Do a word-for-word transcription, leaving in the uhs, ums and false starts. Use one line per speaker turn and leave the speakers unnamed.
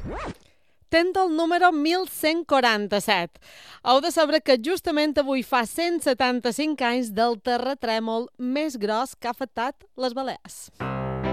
Tenda el número mil cent quaranta-set. Heu de saber que justament avui fa cent setanta-cinc anys del terratrèmol més gros que ha afectat les Balears.